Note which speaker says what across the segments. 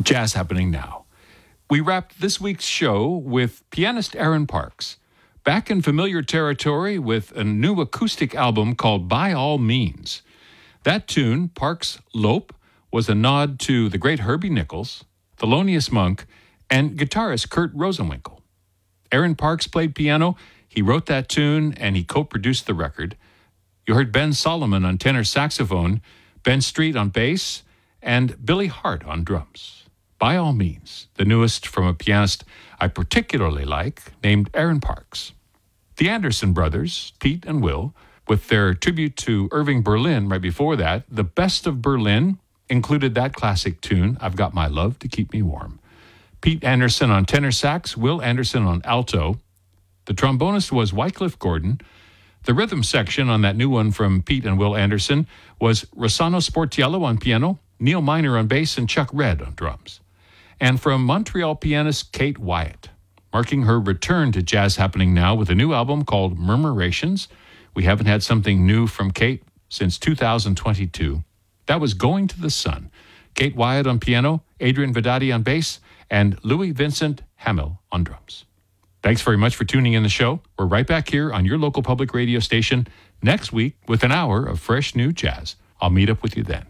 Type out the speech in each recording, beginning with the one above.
Speaker 1: Jazz Happening Now. We wrapped this week's show with pianist Aaron Parks, back in familiar territory with a new acoustic album called By All Means. That tune, Parks' Lope, was a nod to the great Herbie Nichols, Thelonious Monk, and guitarist Kurt Rosenwinkel. Aaron Parks played piano, he wrote that tune, and he co-produced the record. You heard Ben Solomon on tenor saxophone, Ben Street on bass, and Billy Hart on drums. By All Means, the newest from a pianist I particularly like, named Aaron Parks. The Anderson brothers, Pete and Will, with their tribute to Irving Berlin right before that, The Best of Berlin, included that classic tune, I've Got My Love to Keep Me Warm. Pete Anderson on tenor sax, Will Anderson on alto. The trombonist was Wycliffe Gordon. The rhythm section on that new one from Pete and Will Anderson was Rossano Sportiello on piano, Neil Miner on bass, and Chuck Redd on drums. And from Montreal pianist Kate Wyatt, marking her return to Jazz Happening Now with a new album called Murmurations. We haven't had something new from Kate since 2022. That was Going to the Sun. Kate Wyatt on piano, Adrian Vedati on bass, and Louis Vincent Hamel on drums. Thanks very much for tuning in the show. We're right back here on your local public radio station next week with an hour of fresh new jazz. I'll meet up with you then.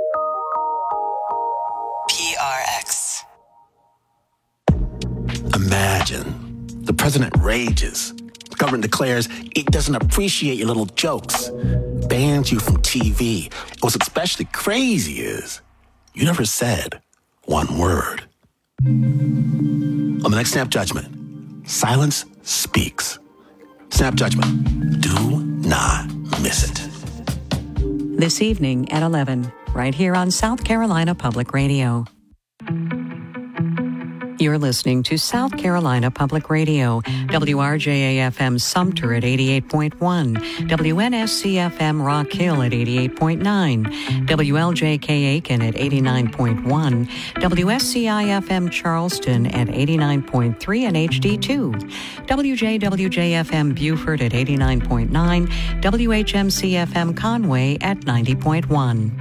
Speaker 2: PRX.
Speaker 3: Imagine the president rages. The government declares it doesn't appreciate your little jokes. Bans you from TV. What's especially crazy is you never said one word. On the next Snap Judgment, silence speaks. Snap Judgment. Do not miss it.
Speaker 4: This evening at 11, right here on South Carolina Public Radio. You're listening to South Carolina Public Radio, WRJA-FM Sumter at 88.1, WNSC-FM Rock Hill at 88.9, WLJK Aiken at 89.1, WSCI-FM Charleston at 89.3 and HD2, WJWJ-FM Beaufort at 89.9, WHMC-FM Conway at 90.1.